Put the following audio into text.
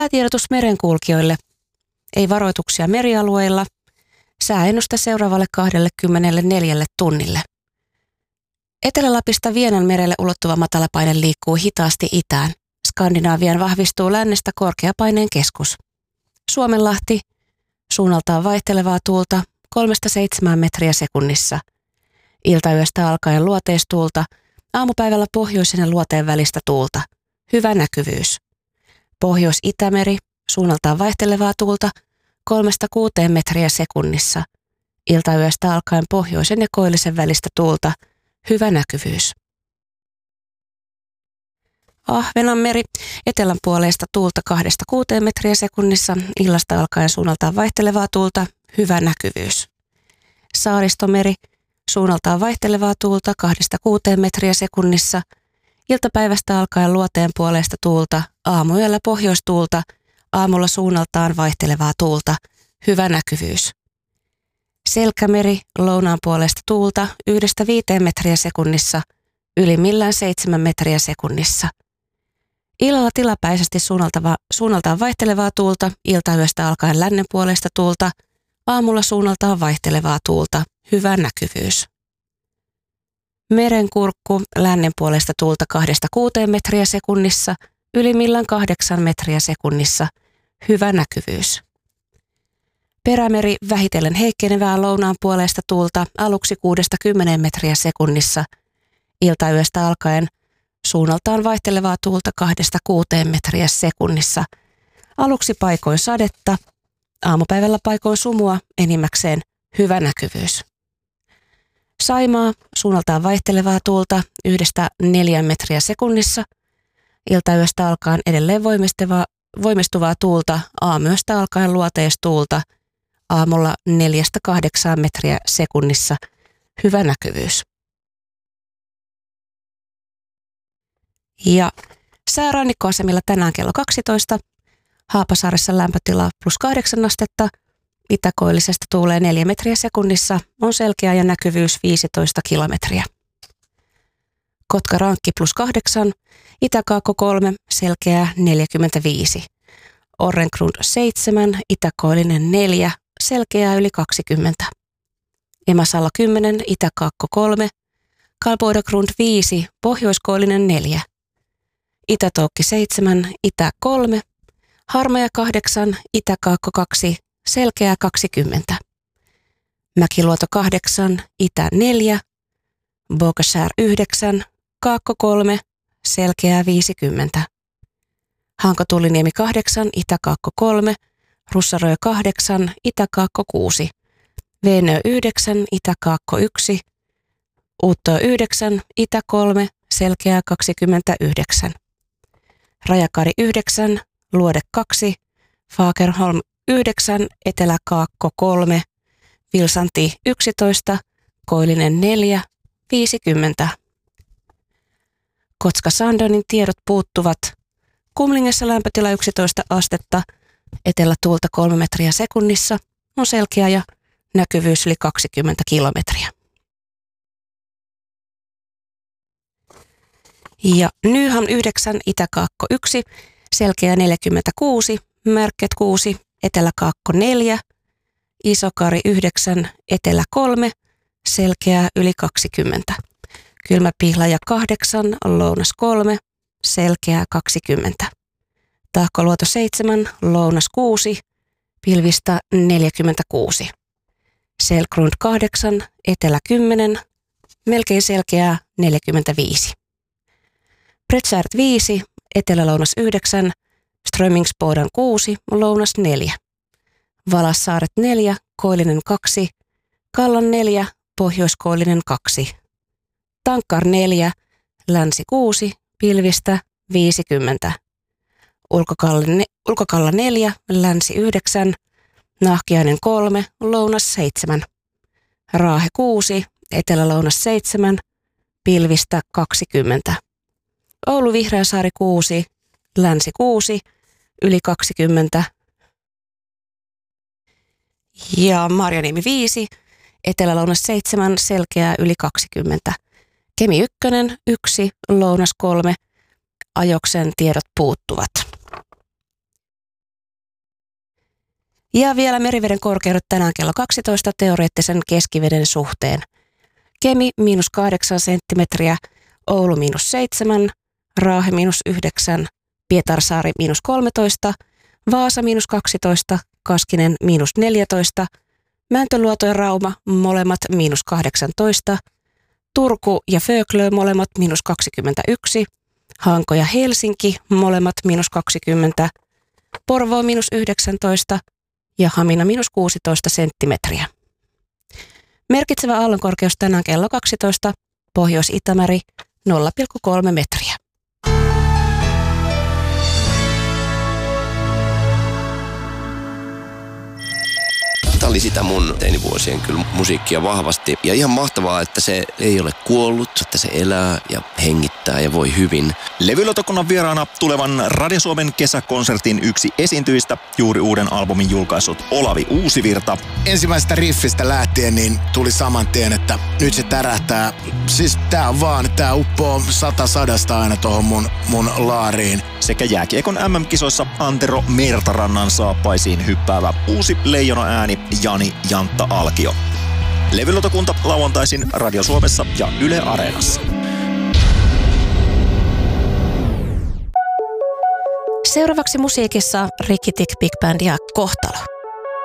Tiedotus merenkulkijoille. Ei varoituksia merialueilla. Sääennuste seuraavalle 24 tunnille. Etelä-Lapista Vienanmerelle ulottuva matalapaine liikkuu hitaasti itään. Skandinaavian vahvistuu lännestä korkeapaineen keskus. Suomenlahti, suunnaltaan vaihtelevaa tuulta 3-7 metriä sekunnissa. Iltayöstä alkaen luoteistuulta, aamupäivällä pohjoisen ja luoteen välistä tuulta. Hyvä näkyvyys. Pohjois-Itämeri, suunnaltaan vaihtelevaa tuulta 3-6 metriä sekunnissa. Iltayöstä alkaen pohjoisen ja koillisen välistä tuulta. Hyvä näkyvyys. Ahvenanmeri, etelän puoleista tuulta 2-6 metriä sekunnissa. Illasta alkaen suunnaltaan vaihtelevaa tuulta. Hyvä näkyvyys. Saaristomeri, suunnaltaan vaihtelevaa tuulta 2-6 metriä sekunnissa. Iltapäivästä alkaen luoteen puoleista tuulta, aamuyöllä pohjoistuulta, aamulla suunnaltaan vaihtelevaa tuulta. Hyvä näkyvyys. Selkämeri, lounaan puolesta tuulta 1-5 metriä sekunnissa, ylimmillään 7 metriä sekunnissa. Illalla tilapäisesti suunnaltaan vaihtelevaa tuulta, iltayöstä alkaen lännen puolesta tuulta, aamulla suunnaltaan vaihtelevaa tuulta. Hyvä näkyvyys. Merenkurkku, lännen puolesta tuulta 2-6 metriä sekunnissa, ylimmillään 8 metriä sekunnissa. Hyvä näkyvyys. Perämeri, vähitellen heikkenevää lounaan puolesta tuulta, aluksi 6-10 metriä sekunnissa. Iltayöstä alkaen suunnaltaan vaihtelevaa tuulta 2-6 metriä sekunnissa. Aluksi paikoin sadetta, aamupäivällä paikoin sumua, enimmäkseen hyvä näkyvyys. Saimaa, suunnaltaan vaihtelevaa tuulta 1-4 metriä sekunnissa. Iltayöstä alkaen edelleen voimistuvaa tuulta, aamuyöstä alkaen luoteistuulta, aamulla 4-8 metriä sekunnissa. Hyvä näkyvyys. Ja säärannikkoasemilla tänään kello 12. Haapasaaressa lämpötila +8 astetta. Itäkoillisesta tuulee 4 metriä sekunnissa. On selkeä ja näkyvyys 15 kilometriä. Kotka-Rankki +8. Itäkaakko 3. Selkeää 45. Orrengrund 7. Itäkoillinen 4. Selkeää yli 20. Emasalla 10. Itäkaakko 3. Kalboidagrund 5. Pohjoiskoillinen 4. Itätoukki 7. Itä 3. Harmaja 8. Itäkaakko 2. Selkeää 20. Mäkiluoto 8. Itä 4. Bogaskär 9. Kaakko 3. Selkeää 50. Hanko-Tulliniemi 8. Itäkaakko 3. Russarö 8. Itäkaakko 6. Veenö 9. Itäkaakko 1. Uutto 9. Itä 3. Selkeää 29. Rajakari 9. Luode 2. Fagerholm 9. Eteläkaakko 3. Vilsanti 11. Koillinen 4. 50. Kotka-Sandonin tiedot puuttuvat. Kumlingessa lämpötila 11 astetta. Etelätuulta 3 metriä sekunnissa. On selkeä ja näkyvyys yli 20 kilometriä. Ja Nyhamn 9, Itäkaakko 1, selkeä 46, Märket 6, Eteläkaakko 4, Isokari 9, Etelä 3, selkeää yli 20. Kylmäpihlaja 8, Lounas 3, selkeää 20. Tahkoluoto 7, Lounas 6, pilvistä 46. Selgrund 8, Etelä 10, melkein selkeää 45. Prätsärt 5, Etelä-Lounas 9, Strömingsboden 6, Lounas 4. Valassaaret 4, Koillinen 2, Kallan 4, Pohjoiskoillinen 2. Tankkar 4, Länsi 6, pilvistä 50. Ulkokalla 4, Länsi 9, Nahkiainen 3, Lounas 7. Raahe 6, Etelä-Lounas 7, pilvistä 20. Oulu Vihreäsaari 6, Länsi 6, yli 20. Ja Marjaniemi 5, Etelä-Lounas 7, selkeää yli 20. Kemi 1, 1, Lounas 3, Ajoksen tiedot puuttuvat. Ja vielä meriveden korkeudet tänään kello 12 teoreettisen keskiveden suhteen. Kemi -8 senttimetriä, Oulu -7, Raahe -9, Pietarsaari -13, Vaasa -12, Kaskinen -14, Mäntyluoto ja Rauma molemmat -18, Turku ja Föglö molemmat -21, Hanko ja Helsinki molemmat -20, Porvoo -19 ja Hamina -16 senttimetriä. Merkitsevä aallonkorkeus tänään kello 12, Pohjois-Itämeri 0,3 metriä. Tämä oli sitä mun teinivuosien kyllä musiikkia vahvasti. Ja ihan mahtavaa, että se ei ole kuollut, että se elää ja hengittää ja voi hyvin. Levylautakunnan vieraana tulevan Radio Suomen kesäkonsertin yksi esiintyjistä, juuri uuden albumin julkaissut Olavi Uusivirta. Ensimmäisestä riffistä lähtien niin tuli saman tien, että nyt se tärähtää. Siis tää uppoo 100 aina tohon mun laariin. Sekä jääkiekon MM-kisoissa Antero Mertarannan saappaisiin hyppäävä uusi leijona ääni Jani Jantta Alkio. Levylautakunta lauantaisin Radio Suomessa ja Yle Areenassa. Seuraavaksi musiikissa Rikki Tikki Big Band ja Kohtalo.